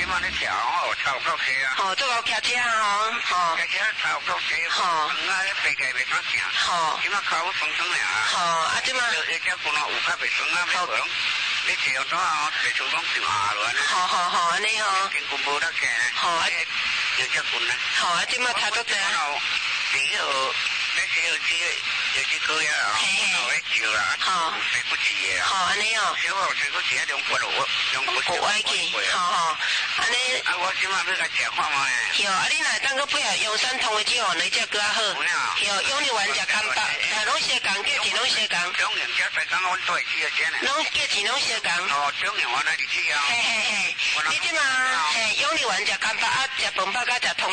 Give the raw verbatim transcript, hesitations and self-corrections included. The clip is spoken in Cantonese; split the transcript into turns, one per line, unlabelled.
嘛你调吼，差不多起啊。
吼，做好骑车吼，吼。
骑车差不多起。
吼。
啊，白家袂当行。
吼。
即马脚酸酸俩。
吼，啊，即马。
一只骨头有较袂酸啊，要讲你骑到啊，地上拢掉下落安尼。
好好好，安尼吼。
筋骨无得行。
好啊。
有只骨呢。
好啊，即马差多济。
第一号，你第二支有支高呀，好一招啦，好，水不起嘅。
好，安尼哦。
小號水不起，兩骨路，兩骨骨歪去。
好好，安尼。
啊，我即馬要甲食看嘛。
有，啊，你若当个配合用山通的酒，你只更好。有，用你玩食干巴，啊，拢相共，价钱拢相共。
中型只才讲我都会吃先咧。
拢价钱拢相共。
哦，中型我来你吃啊。
嘿嘿嘿，你即马嘿用你玩食干巴啊，食饭饱甲食通。